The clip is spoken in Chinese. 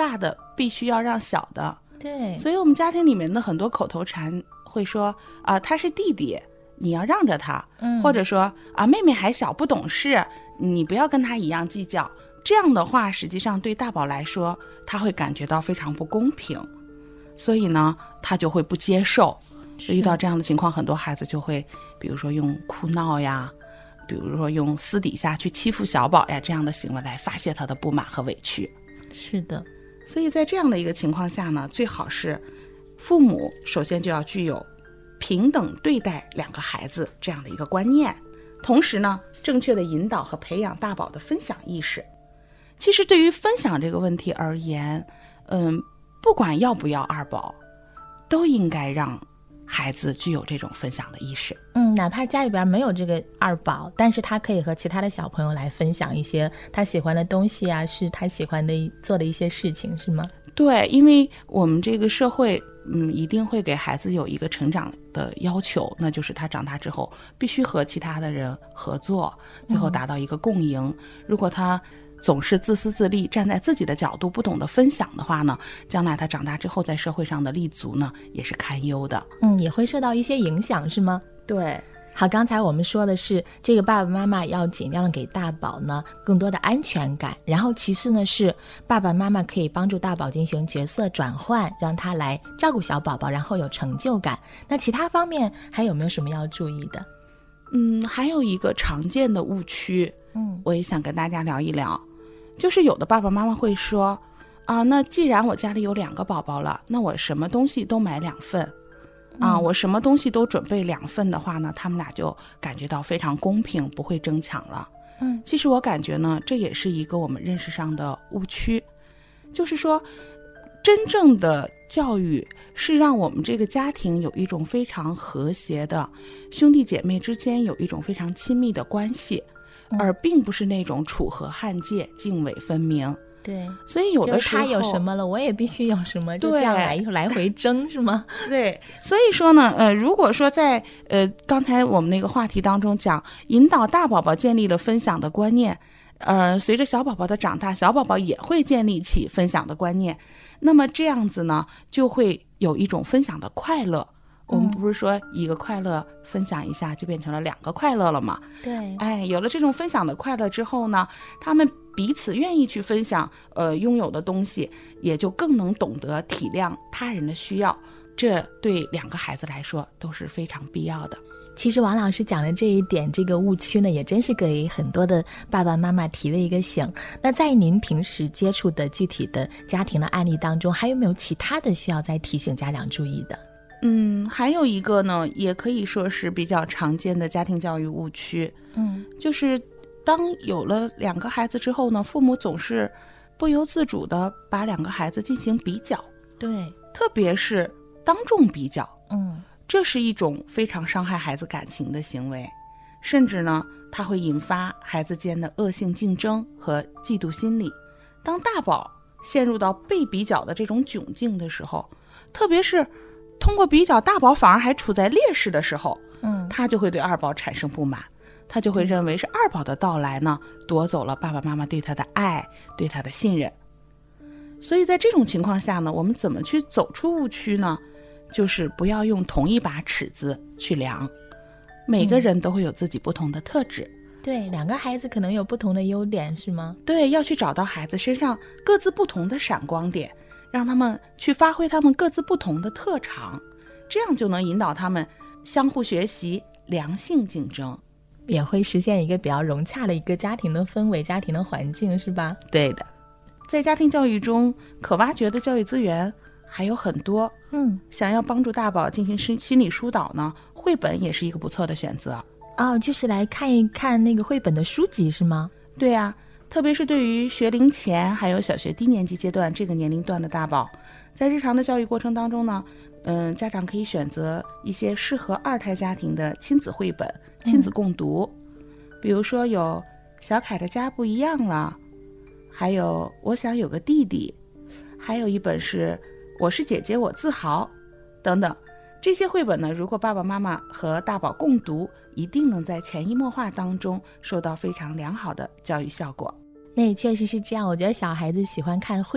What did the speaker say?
大的必须要让小的。 对， 所以我们家庭里面的很多口头禅会说他是弟弟，你要让着他，或者说妹妹还小不懂事，你不要跟他一样计较。这样的话实际上对大宝来说他会感觉到非常不公平，所以呢他就会不接受。遇到这样的情况，很多孩子就会比如说用哭闹呀，比如说用私底下去欺负小宝呀，这样的行为来发泄他的不满和委屈。 是的， 所以在这样的一个情况下呢，最好是父母首先就要具有平等对待两个孩子这样的一个观念，同时呢正确的引导和培养大宝的分享意识。其实对于分享这个问题而言，不管要不要二宝，都应该让孩子具有这种分享的意识。 哪怕家里边没有这个二宝，但是他可以和其他的小朋友来分享一些他喜欢的东西啊，是他喜欢的做的一些事情，是吗？ 对，因为我们这个社会一定会给孩子有一个成长的要求，那就是他长大之后必须和其他的人合作，最后达到一个共赢。如果他总是自私自利，站在自己的角度不懂得分享的话呢，将来他长大之后在社会上的立足呢也是堪忧的。 也会受到一些影响，是吗？ 对。 好，刚才我们说的是这个爸爸妈妈要尽量给大宝呢更多的安全感，然后其次呢是爸爸妈妈可以帮助大宝进行角色转换，让他来照顾小宝宝，然后有成就感。那其他方面还有没有什么要注意的？ 还有一个常见的误区，我也想跟大家聊一聊，就是有的爸爸妈妈会说那既然我家里有2个宝宝了，那我什么东西都买2份我什么东西都准备2份的话呢，他们俩就感觉到非常公平，不会争抢了。其实我感觉呢，这也是一个我们认识上的误区，就是说真正的教育是让我们这个家庭有一种非常和谐的，兄弟姐妹之间有一种非常亲密的关系，而并不是那种楚河汉界、泾渭分明。 对， 所以有的时候就是他有什么了，我也必须有什么，就这样来回争，是吗？ 对，所以说呢，如果说在刚才我们那个话题当中讲，引导大宝宝建立了分享的观念，随着小宝宝的长大，小宝宝也会建立起分享的观念，那么这样子呢，就会有一种分享的快乐。我们不是说一个快乐分享一下就变成了2个快乐了吗？ 对， 有了这种分享的快乐之后呢，他们彼此愿意去分享拥有的东西，也就更能懂得体谅他人的需要，这对2个孩子来说都是非常必要的。 其实王老师讲的这一点，这个误区呢，也真是给很多的爸爸妈妈提了一个醒。那在您平时接触的具体的家庭的案例当中，还有没有其他的需要再提醒家长注意的？ 还有一个呢，也可以说是比较常见的家庭教育误区，就是当有了2个孩子之后呢，父母总是不由自主的把2个孩子进行比较， 对， 特别是当众比较，这是一种非常伤害孩子感情的行为，甚至呢，它会引发孩子间的恶性竞争和嫉妒心理。当大宝陷入到被比较的这种窘境的时候，特别是通过比较大宝反而还处在劣势的时候，他就会对二宝产生不满，他就会认为是二宝的到来呢夺走了爸爸妈妈对他的爱，对他的信任。所以在这种情况下呢，我们怎么去走出误区呢？就是不要用同一把尺子去量，每个人都会有自己不同的特质。 对，2个孩子可能有不同的优点，是吗？ 对，要去找到孩子身上各自不同的闪光点，让他们去发挥他们各自不同的特长，这样就能引导他们相互学习，良性竞争， 也会实现一个比较融洽的一个家庭的氛围、家庭的环境，是吧？ 对的。在家庭教育中，可挖掘的教育资源还有很多。想要帮助大宝进行心理疏导呢，绘本也是一个不错的选择。 就是来看一看那个绘本的书籍，是吗？ 对啊，特别是对于学龄前还有小学低年级阶段这个年龄段的大宝，在日常的教育过程当中呢，家长可以选择一些适合2胎家庭的亲子绘本，亲子共读。比如说有小凯的家不一样了，还有我想有个弟弟，还有一本是我是姐姐我自豪等等。这些绘本呢，如果爸爸妈妈和大宝共读，一定能在潜移默化当中收到非常良好的教育效果。 那也确实是这样，我觉得小孩子喜欢看绘